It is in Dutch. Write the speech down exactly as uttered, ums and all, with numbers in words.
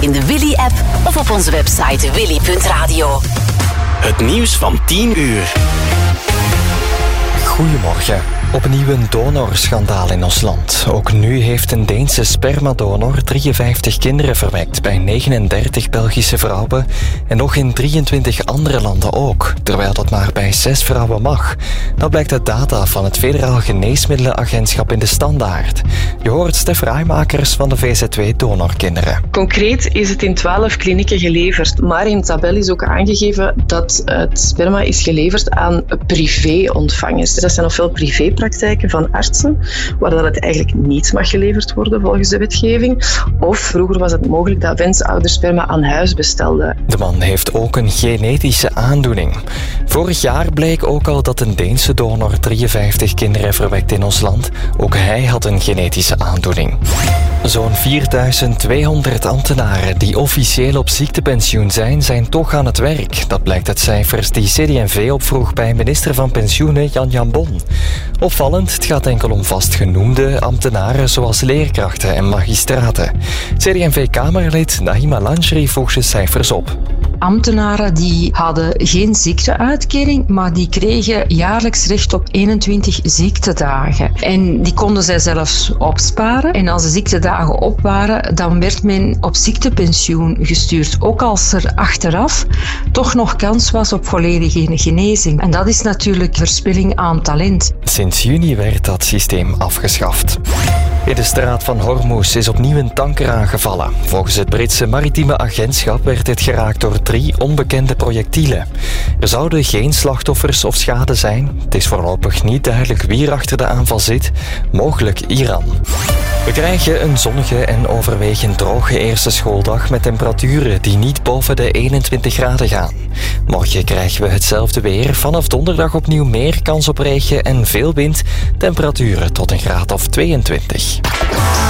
in de Willy-app of op onze website willy punt radio. Het nieuws van tien uur. Goedemorgen. Opnieuw een donorschandaal in ons land. Ook nu heeft een Deense spermadonor drieënvijftig kinderen verwekt bij negenendertig Belgische vrouwen en nog in drieëntwintig andere landen ook, terwijl dat maar bij zes vrouwen mag. Dat blijkt uit data van het Federaal Geneesmiddelenagentschap in de Standaard. Je hoort Stef Raaimakers van de V Z W Donorkinderen. Concreet is het in twaalf klinieken geleverd, maar in de tabel is ook aangegeven dat het sperma is geleverd aan privé-ontvangers. Dat zijn nog veel privé praktijken van artsen, waar dat het eigenlijk niet mag geleverd worden volgens de wetgeving. Of vroeger was het mogelijk dat wensouders sperma aan huis bestelden. De man heeft ook een genetische aandoening. Vorig jaar bleek ook al dat een Deense donor drieënvijftig kinderen verwekt in ons land. Ook hij had een genetische aandoening. Zo'n vierduizend tweehonderd ambtenaren die officieel op ziektepensioen zijn, zijn toch aan het werk. Dat blijkt uit cijfers die C D en V opvroeg bij minister van Pensioenen Jan Jambon. Opvallend, het gaat enkel om vastgenoemde ambtenaren zoals leerkrachten en magistraten. C D en V-Kamerlid Nahima Lanjri voegt de cijfers op. Ambtenaren die hadden geen ziekteuitkering, maar die kregen jaarlijks recht op eenentwintig ziektedagen. En die konden zij zelfs opsparen. En als de ziektedagen op waren, dan werd men op ziektepensioen gestuurd. Ook als er achteraf toch nog kans was op volledige genezing. En dat is natuurlijk verspilling aan talent. Sinds juni werd dat systeem afgeschaft. In de straat van Hormuz is opnieuw een tanker aangevallen. Volgens het Britse maritieme agentschap werd dit geraakt door drie onbekende projectielen. Er zouden geen slachtoffers of schade zijn. Het is voorlopig niet duidelijk wie er achter de aanval zit. Mogelijk Iran. We krijgen een zonnige en overwegend droge eerste schooldag met temperaturen die niet boven de eenentwintig graden gaan. Morgen krijgen we hetzelfde weer. Vanaf donderdag opnieuw meer kans op regen en veel wind. Temperaturen tot een graad of tweeëntwintig.